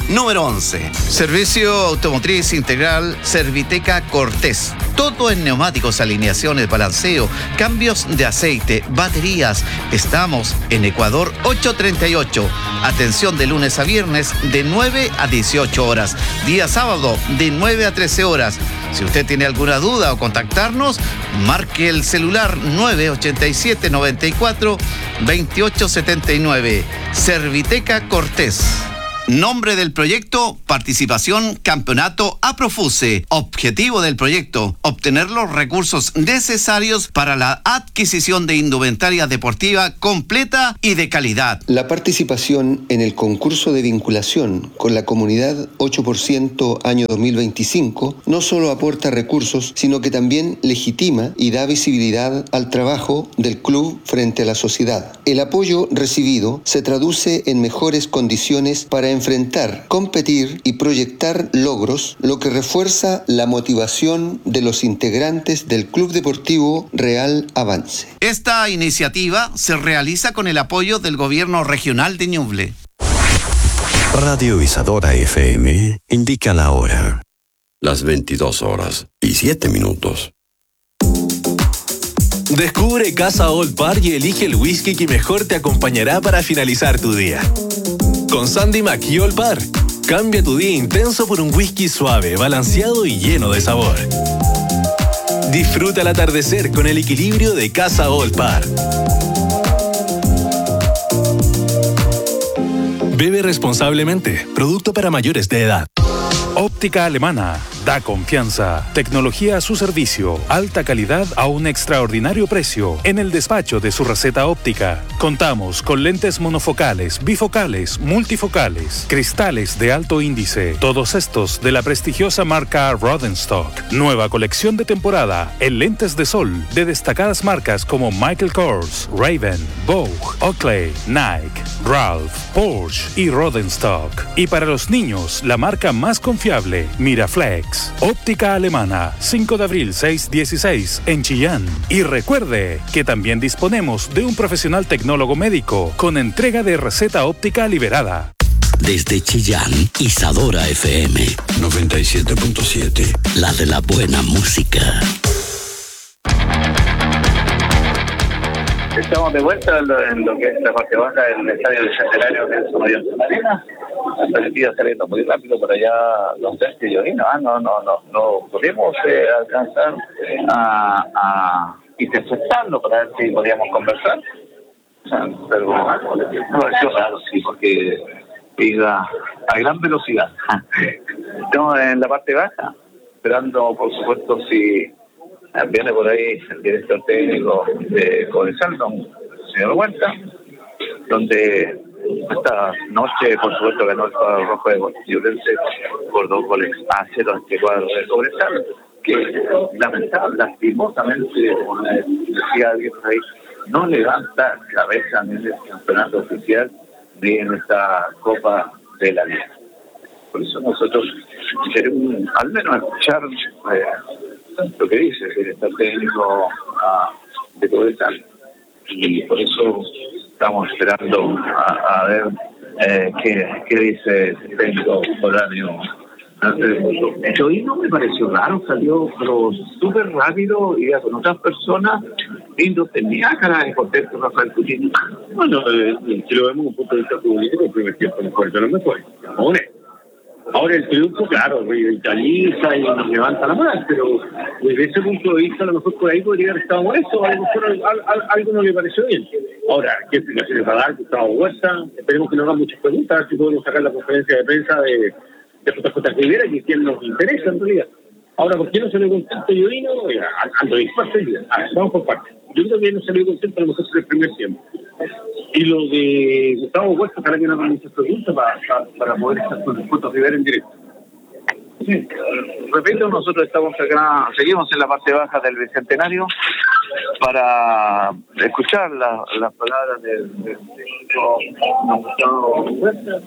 número once. Servicio automotriz integral Serviteca Cortés. Todo en neumáticos, alineaciones, balanceo, cambios de aceite, baterías. Estamos en Ecuador ochocientos treinta y ocho. Atención de lunes a viernes de nueve a dieciocho horas. Día sábado de nueve a trece horas. Si usted tiene alguna duda o contactarnos, marque el celular nueve ochenta y siete, noventa y cuatro, veintiocho setenta y nueve. Serviteca Cortés. Nombre del proyecto, participación, campeonato Aprofuse. Objetivo del proyecto, obtener los recursos necesarios para la adquisición de indumentaria deportiva completa y de calidad. La participación en el concurso de vinculación con la comunidad ocho por ciento año dos mil veinticinco no solo aporta recursos, sino que también legitima y da visibilidad al trabajo del club frente a la sociedad. El apoyo recibido se traduce en mejores condiciones para enfrentar, competir y proyectar logros, lo que refuerza la motivación de los integrantes del Club Deportivo Real Avance. Esta iniciativa se realiza con el apoyo del Gobierno Regional de Ñuble. Radio Isadora F M indica la hora. Las veintidós horas y siete minutos. Descubre Casa Old Par y elige el whisky que mejor te acompañará para finalizar tu día. Con Sandy Mac y Old Par, cambia tu día intenso por un whisky suave, balanceado y lleno de sabor. Disfruta el atardecer con el equilibrio de Casa Old Par. Bebe responsablemente. Producto para mayores de edad. Óptica Alemana. Da confianza. Tecnología a su servicio. Alta calidad a un extraordinario precio. En el despacho de su receta óptica. Contamos con lentes monofocales, bifocales, multifocales, cristales de alto índice. Todos estos de la prestigiosa marca Rodenstock. Nueva colección de temporada en lentes de sol de destacadas marcas como Michael Kors, Ray-Ban, Vogue, Oakley, Nike, Ralph, Porsche y Rodenstock. Y para los niños, la marca más confiable, Miraflex. Óptica Alemana, cinco de abril seiscientos dieciséis en Chillán. Y recuerde que también disponemos de un profesional tecnólogo médico con entrega de receta óptica liberada. Desde Chillán, Isadora F M noventa y siete punto siete. La de la buena música. Estamos de vuelta en lo, en lo que es la parte baja del estadio del Centenario de Mayor Arena. La partida saliendo muy rápido por allá los tres que yo vino. Ah, no, no, no, no podemos eh, alcanzar a, a interceptarlo para ver si podíamos conversar. O sea, pero me pareció raro, sí, porque iba a gran velocidad. Estamos en la parte baja, esperando, por supuesto, si viene por ahí el director técnico de Codesal, don señor Huerta, donde esta noche, por supuesto, ganó el cuadro rojo de Ñublense por dos goles a cero ante el cuadro de Cobresal, que lamentable, lastimosamente, como decía alguien por ahí, no levanta cabeza ni en el campeonato oficial ni en esta Copa de la Liga. Por eso nosotros queremos al menos escuchar eh, lo que dice el director técnico uh, de Cobresal, y por eso estamos esperando a, a ver eh, qué, qué dice el técnico horario. Yo y no me pareció raro, salió pero súper rápido, iba con otras personas y no tenía cara de contento Rafael Coutinho. Bueno, eh, si lo vemos desde un punto de vista futbolístico, el primer tiempo mejor, pero no mejor. Ahora, ahora el triunfo, claro, revitaliza y nos levanta la mano, pero desde ese punto de vista a lo mejor por ahí podría haber estado molesto, a lo mejor al, al, algo no le pareció bien. Ahora, ¿qué explicaciones va a dar Gustavo Huerta? Esperemos que no hagan muchas preguntas, a ver si podemos sacar la conferencia de prensa de de J J Rivera, que quien nos interesa en realidad. Ahora, ¿por qué no salió contento Jovino? Ando dispuesto. A ver, vamos por partes. Yo creo que no salió contento a lo mejor por el primer tiempo. Y lo de Gustavo Huerta, para que no hagan muchas preguntas para, para, para poder estar con el J J Rivera en directo. Sí. Repito, nosotros estamos acá, seguimos en la parte baja del Bicentenario para escuchar las la palabras del de, de, de, Gustavo Huerta.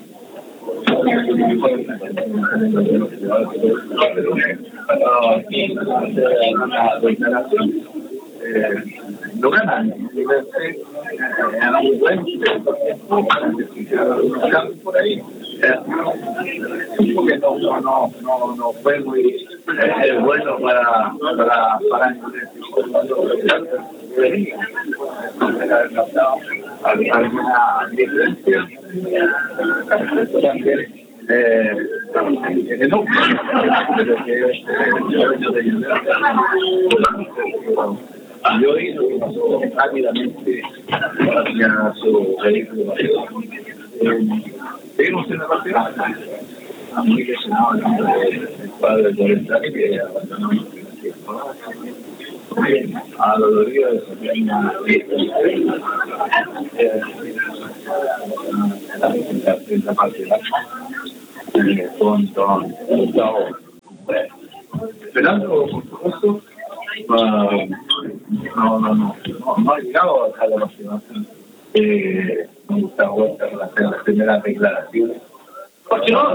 Lo ganan por ahí porque no, no, no, no, no fue muy eh, bueno para para para alguna diferencia también eh, en el núcleo de lo que es yo hizo que pasó rápidamente hacia su vehículo. Seguimos en la parte baja. Está muy lesionado el nombre del padre de cuarenta años que abandonó a la dolorida de su pierna. En la parte baja. Con Gustavo. Esperando, por supuesto, no, no, no, no, no ha llegado a la motivación. Eh, me gusta hacer las primeras declaraciones. ¿Por no?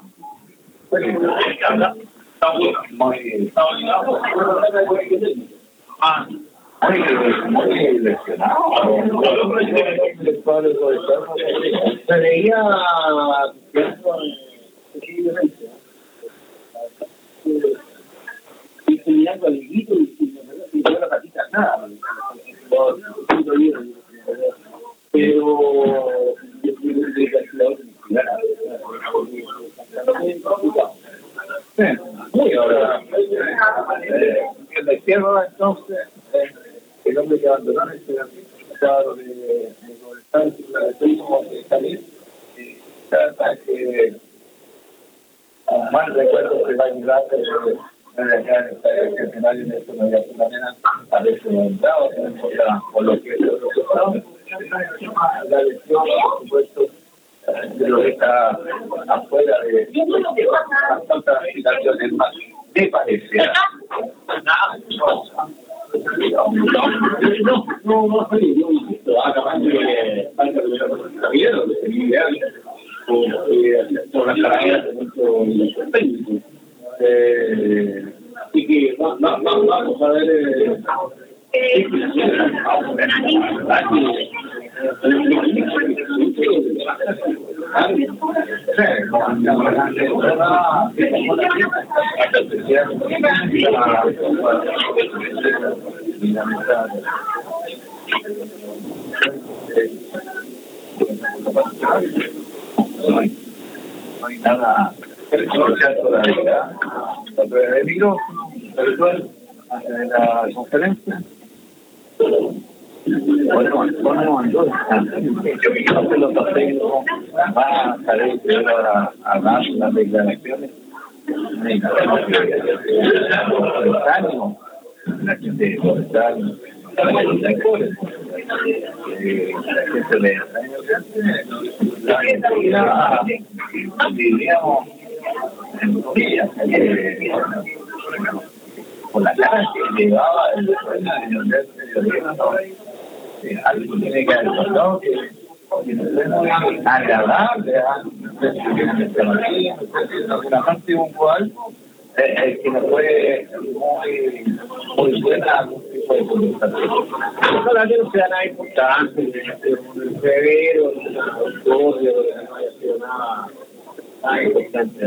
Muy, ah, muy lesionado. Se veía y se mirando al higuito y no la patita nada. Pero muy ahora en la izquierda entonces el hombre que abandonó este estado de de salir trata que un mal recuerdo se va a ayudar en el escenario de esto de alguna manera a veces entrado por lo que es el resultado. La elección, por supuesto, de lo que está afuera de tantas situaciones más, me parece. Nada, no, no, no, yo insisto, acabas de la vida, donde se vive por las carreras de nuestro técnico. Así que vamos a ver. No hay nada que todavía. El micrófono, virtual, hacia la conferencia. Bueno, bueno, entonces, yo creo que los técnicos van a salir a, a dar las declaraciones. Los años, la gente de años, la gente de años, diríamos, en comillas, por la cara que llevaba el de algo tiene que haber pasado que no es muy agradable una parte puntual que no fue muy muy buena algún tipo de conversación. Ojalá que no sea nada importante, en febrero, en octubre, no haya sido nada nada importante.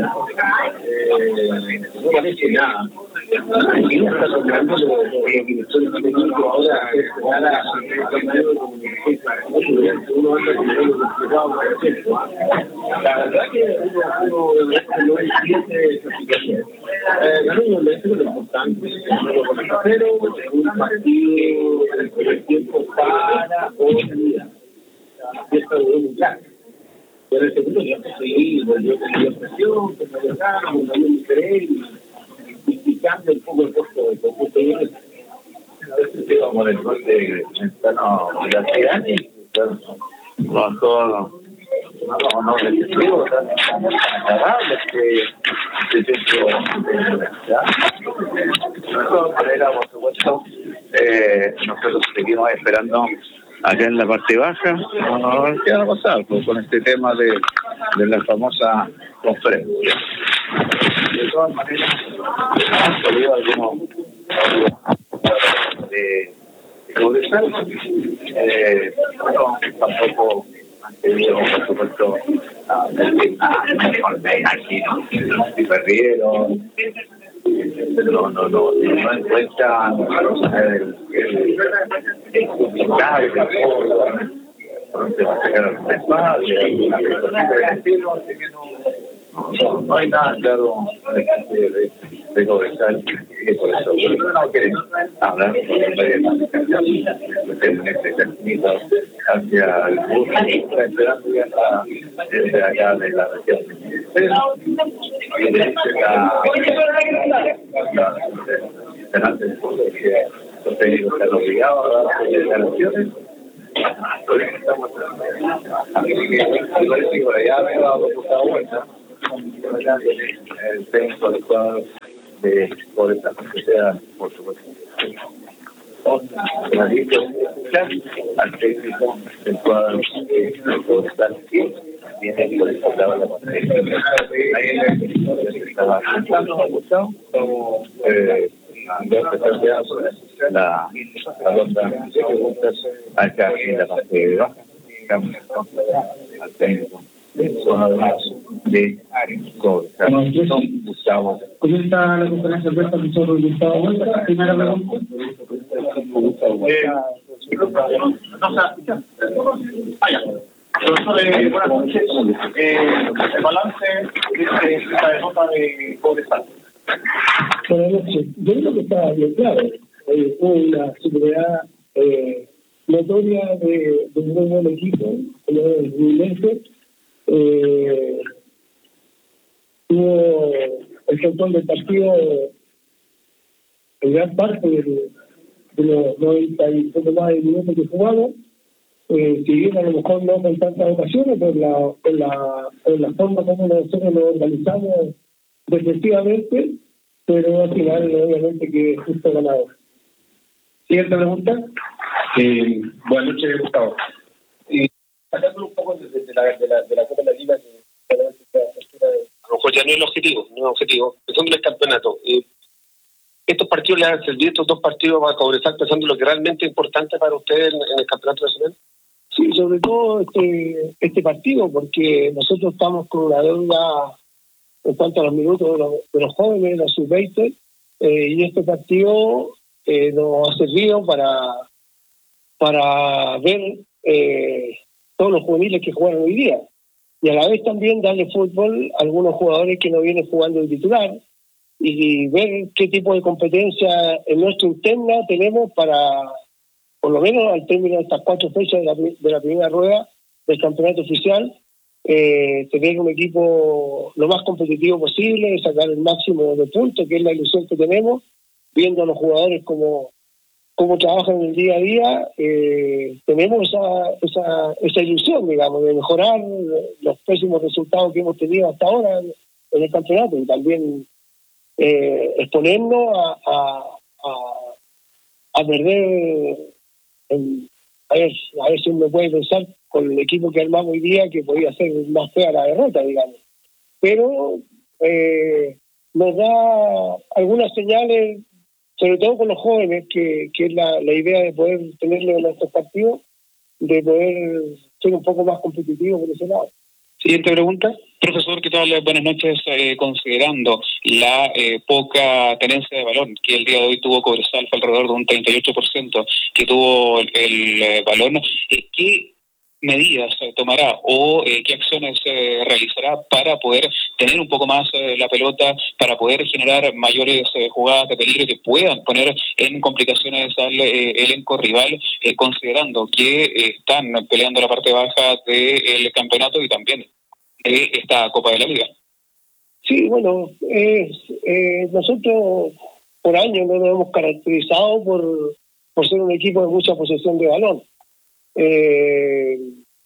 No parece nada. Aquí no está tocando lo que el director técnico ahora es ahora uno anda con lo complicado para hacerlo. La verdad que uno no entiende esa situación. Ganó un momento lo importante, pero un partido el tiempo para olvidar. Y esto es muy claro. Pero el segundo ya conseguí, volvió con la presión, con la verdad, con la diferente. Y cambia un poco el costo del conjunto de ellos. A veces llegamos el gol de Centeno Garciani, con todo no, no, excesivo, tan agradables que se centro de la universidad. De todas maneras, por supuesto, eh, nosotros seguimos esperando acá en la parte baja. No, ¿qué va a pasar pues, con este tema de, de la famosa conferencia? De todas maneras, han salido algunos de progresar. Eh, bueno, tampoco han tenido, por supuesto, aquí no, si perdieron, no, no, no, no encuentran el complicado, pronto va a sacar un espacio, no, no hay nada claro de, de, de Cobresal, y por eso no quieren hablar con los medios en este camino hacia el sur, está esperando ya está desde allá de la región pero y de la delante de que los técnicos están obligados a dar declaraciones. Estamos por allá me ha dado otra vuelta el técnico del cuadro de Cobresal, que sea, por supuesto, al técnico del cuadro de Cobresal, que viene por esta lado de la montaña. Ahí estaba Gustavo, como la ronda de preguntas acá en la parte de baja, al técnico de Cobresal, Gustavo. Comienza la conferencia de prensa con nosotros Gustavo Huerta. Primera pregunta. Profesor, eh, buenas noches. Eh, el balance de esta derrota de Cobresal. Buenas noches. Yo creo que está bien claro. Eh, hubo una superioridad eh, notoria de, de un muy buen equipo, como el Fluminense. Eh, hubo el control del partido en gran parte de, de los noventa y poco más de minutos que jugamos. Eh, si bien a lo mejor no con tantas ocasiones, por la, por la, por la forma como nosotros nos organizamos defensivamente, pero al final obviamente que es justo ganador. Siguiente pregunta. Eh, buenas noches, Gustavo. Eh, Sacándolo un poco de, de, la, de, la, de la Copa de la Liga, que a lo mejor ya no es el objetivo, no es el objetivo, pensando en el campeonato. Eh, ¿Estos partidos le han servido, estos dos partidos a Cobresal, pensando en lo que realmente es importante para ustedes en, en el campeonato nacional? Sí, sobre todo este, este partido, porque nosotros estamos con una deuda en cuanto a los minutos de los, de los jóvenes, de los sub veinte, eh, y este partido eh, nos ha servido para, para ver eh, todos los juveniles que juegan hoy día, y a la vez también darle fútbol a algunos jugadores que no vienen jugando de titular, y ver qué tipo de competencia en nuestra interna tenemos para, por lo menos al término de estas cuatro fechas de la, de la primera rueda del campeonato oficial, eh, tener un equipo lo más competitivo posible, sacar el máximo de puntos, que es la ilusión que tenemos, viendo a los jugadores como cómo trabajan en el día a día. Eh, tenemos esa, esa, esa ilusión, digamos, de mejorar los pésimos resultados que hemos tenido hasta ahora en, en el campeonato, y también Eh, exponernos a, a, a, a perder, en, a, ver, a ver si uno puede pensar con el equipo que armamos hoy día que podía ser más fea la derrota, digamos. Pero eh, nos da algunas señales, sobre todo con los jóvenes, que, que es la, la idea de poder tenerlo en nuestros partidos, de poder ser un poco más competitivos por ese lado. Siguiente pregunta. Profesor, ¿qué tal? Buenas noches. Eh, considerando la eh, poca tenencia de balón que el día de hoy tuvo Cobresal, fue alrededor de un treinta y ocho por ciento que tuvo el, el eh, balón, eh, ¿qué medidas eh, tomará o eh, qué acciones eh, realizará para poder tener un poco más eh, la pelota, para poder generar mayores eh, jugadas de peligro que puedan poner en complicaciones al eh, elenco rival, eh, considerando que eh, están peleando la parte baja del campeonato y también de esta Copa de la Liga? Sí, bueno, eh, eh, nosotros por años no nos hemos caracterizado por, por ser un equipo de mucha posesión de balón. Eh,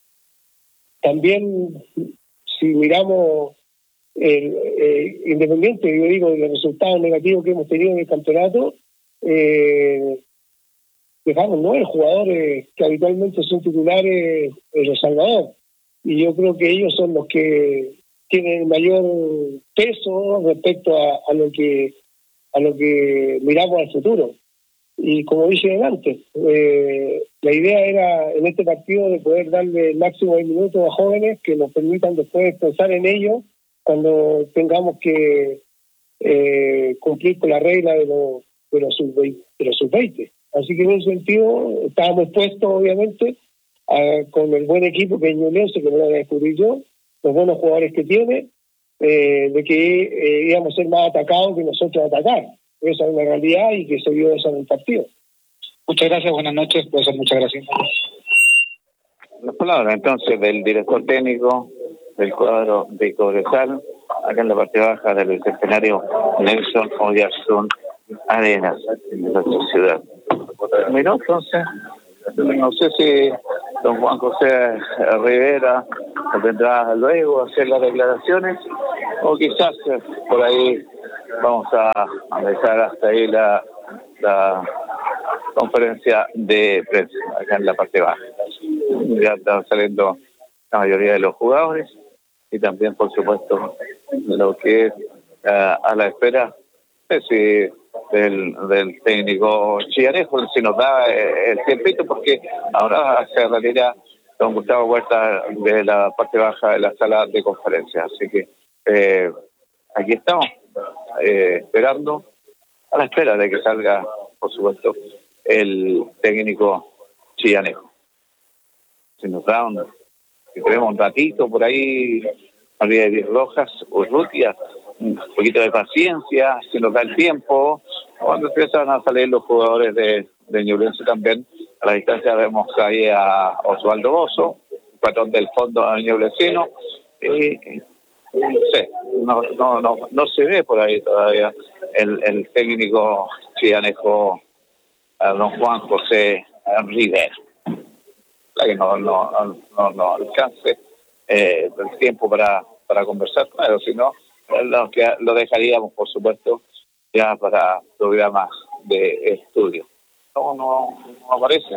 también, si miramos el, eh, independiente, yo digo, de los resultados negativos que hemos tenido en el campeonato, eh, dejamos nueve jugadores que habitualmente son titulares en El Salvador, y yo creo que ellos son los que tienen mayor peso respecto a, a lo que a lo que miramos al futuro. y como dije antes, eh, la idea era en este partido de poder darle el máximo de minutos a jóvenes que nos permitan después pensar en ellos cuando tengamos que eh, cumplir con la regla de los de los sub veinte. Así que en ese sentido estábamos puestos, obviamente, a, con el buen equipo que es Ñublense, que me lo voy a descubrir yo, los buenos jugadores que tiene, eh, de que eh, íbamos a ser más atacados que nosotros atacar. Esa es una realidad y que se vio eso en el partido. Muchas gracias, buenas noches, pues muchas gracias. Las palabras entonces del director técnico del cuadro de Cobresal, acá en la parte baja del Bicentenario Nelson Oyarzún Arenas, en la ciudad. Terminó entonces, no sé si don Juan José Rivera vendrá luego a hacer las declaraciones o quizás por ahí vamos a, a dejar hasta ahí la, la conferencia de prensa acá en la parte baja. Ya están saliendo la mayoría de los jugadores y también, por supuesto, lo que es uh, a la espera de si del, del técnico Chillarejo, si nos da eh, el tiempito, porque ahora se retira don Gustavo Huerta de la parte baja de la sala de conferencias. Así que eh, aquí estamos, eh, esperando, a la espera de que salga, por supuesto, el técnico Chillarejo. Si nos da un, si tenemos un ratito por ahí, María Edith Rojas, Urrutia, un poquito de paciencia, si nos da el tiempo, cuando empiezan a salir los jugadores de, de Ñublense también, a la distancia vemos ahí a Osvaldo Bozo, patrón del fondo ñublencino, y no sé, no, no, no, no se ve por ahí todavía el, el técnico chillanejo, don Juan José Rivera. La que no, no, no, no alcance eh, el tiempo para, para conversar con él, sino lo, que, lo dejaríamos, por supuesto, ya para programas de estudio. No, no, no aparece.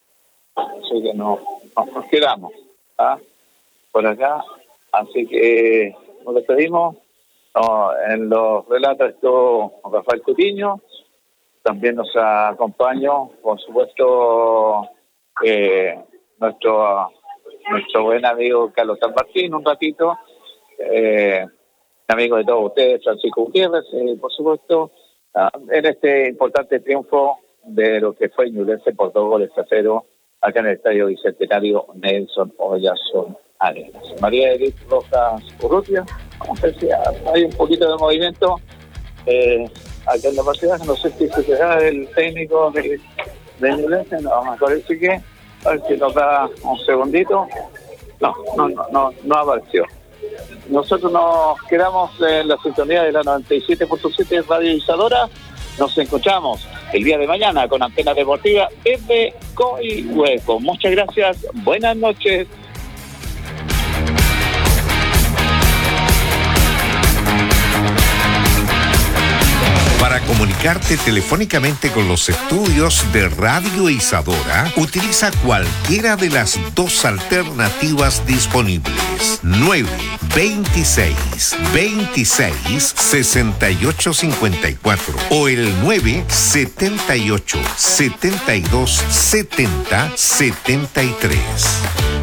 Así que no, no nos quedamos ¿ah? por acá. Así que nos despedimos. No, en los relatos estuvo Rafael Cutiño. También nos acompañó, por supuesto, eh, nuestro nuestro buen amigo Carlos San Martín, un ratito. Eh, amigo de todos ustedes, Francisco Gutiérrez, eh, por supuesto, uh, en este importante triunfo de lo que fue Ñublense por dos goles a cero acá en el Estadio Bicentenario Nelson Oyarzún Arenas. María Edith Rojas Urrutia, vamos a ver si hay un poquito de movimiento eh, acá en la partida, no sé si se será el técnico de, de Ñublense, no, me parece que, a ver si nos da un segundito, no, no, no, no, no apareció. Nosotros nos quedamos en la sintonía de la noventa y siete punto siete Radio Isadora. Nos encontramos el día de mañana con Antena Deportiva desde Coihueco. Muchas gracias, buenas noches. Para comunicarte telefónicamente con los estudios de Radio Isadora, utiliza cualquiera de las dos alternativas disponibles. nueve veintiséis veintiséis sesenta y ocho cincuenta y cuatro o el nueve setenta y ocho setenta y dos setenta setenta y tres.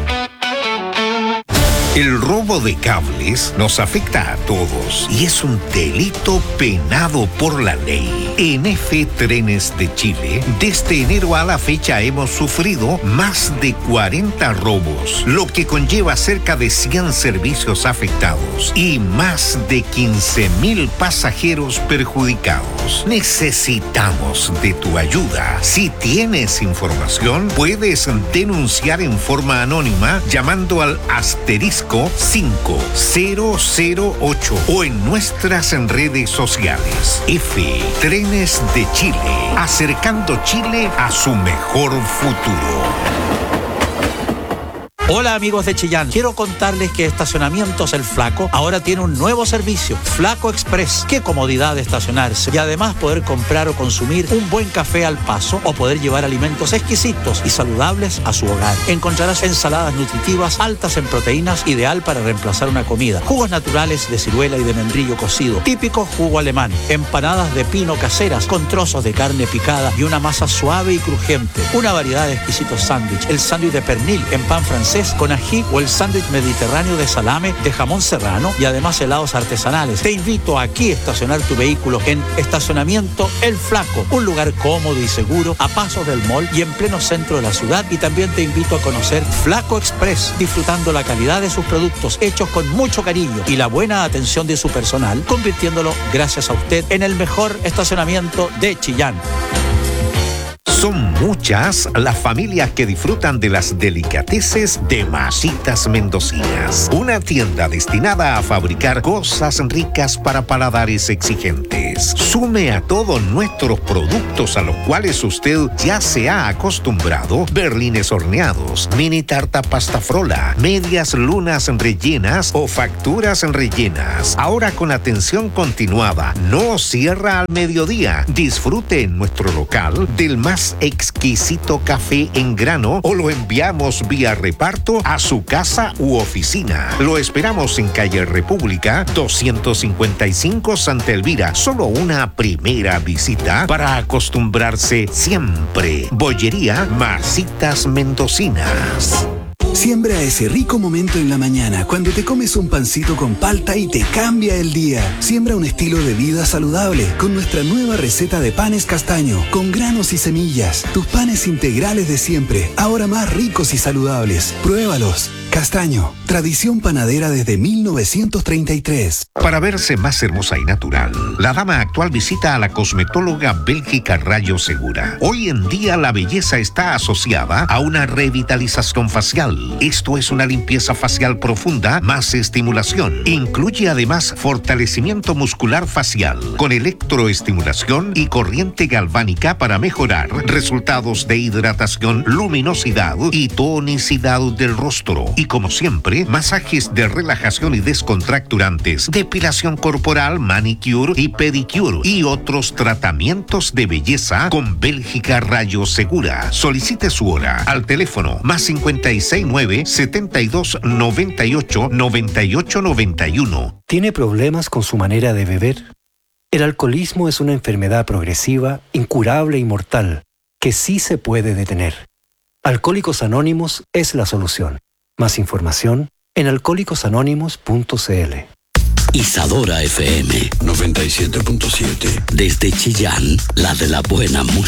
El robo de cables nos afecta a todos y es un delito penado por la ley. En F Trenes de Chile, desde enero a la fecha hemos sufrido más de cuarenta robos, lo que conlleva cerca de cien servicios afectados y más de quince mil pasajeros perjudicados. Necesitamos de tu ayuda. Si tienes información, puedes denunciar en forma anónima llamando al asterisco cinco cero cero ocho o en nuestras redes sociales. F Trenes de Chile, acercando Chile a su mejor futuro. Hola amigos de Chillán, quiero contarles que Estacionamientos El Flaco ahora tiene un nuevo servicio, Flaco Express. Qué comodidad de estacionarse y además poder comprar o consumir un buen café al paso o poder llevar alimentos exquisitos y saludables a su hogar. Encontrarás ensaladas nutritivas altas en proteínas, ideal para reemplazar una comida, jugos naturales de ciruela y de membrillo cocido, típico jugo alemán, empanadas de pino caseras con trozos de carne picada y una masa suave y crujiente, una variedad de exquisitos sándwiches, el sándwich de pernil en pan francés con ají o el sándwich mediterráneo de salame de jamón serrano y además helados artesanales. Te invito aquí a estacionar tu vehículo en Estacionamiento El Flaco, un lugar cómodo y seguro a pasos del mall y en pleno centro de la ciudad, y también te invito a conocer Flaco Express, disfrutando la calidad de sus productos hechos con mucho cariño y la buena atención de su personal, convirtiéndolo gracias a usted en el mejor estacionamiento de Chillán. Son muchas las familias que disfrutan de las delicateces de Masitas Mendocinas, una tienda destinada a fabricar cosas ricas para paladares exigentes. Sume a todos nuestros productos a los cuales usted ya se ha acostumbrado: berlines horneados, mini tarta pasta frola, medias lunas rellenas o facturas rellenas. Ahora con atención continuada, no cierra al mediodía. Disfrute en nuestro local del más exquisito café en grano o lo enviamos vía reparto a su casa u oficina. Lo esperamos en calle República doscientos cincuenta y cinco, Santa Elvira. Solo una primera visita para acostumbrarse siempre. Bollería Masitas Mendocinas. Siembra ese rico momento en la mañana cuando te comes un pancito con palta y te cambia el día. Siembra un estilo de vida saludable con nuestra nueva receta de panes castaño, con granos y semillas. Tus panes integrales de siempre, ahora más ricos y saludables. Pruébalos. Castaño, tradición panadera desde mil novecientos treinta y tres. Para verse más hermosa y natural, la dama actual visita a la cosmetóloga Bélgica Rayo Segura. Hoy en día la belleza está asociada a una revitalización facial. Esto es una limpieza facial profunda más estimulación. Incluye además fortalecimiento muscular facial con electroestimulación y corriente galvánica para mejorar resultados de hidratación, luminosidad y tonicidad del rostro. Y como siempre, masajes de relajación y descontracturantes, depilación corporal, manicure y pedicure y otros tratamientos de belleza con Bélgica Rayo Segura. Solicite su hora al teléfono más cincuenta y seis nueve, setenta y dos, noventa y ocho, noventa y ocho, noventa y uno. ¿Tiene problemas con su manera de beber? El alcoholismo es una enfermedad progresiva, incurable y mortal, que sí se puede detener. Alcohólicos Anónimos es la solución. Más información en alcohólicos anónimos punto c l. Isadora F M noventa y siete punto siete. Desde Chillán, la de la buena música.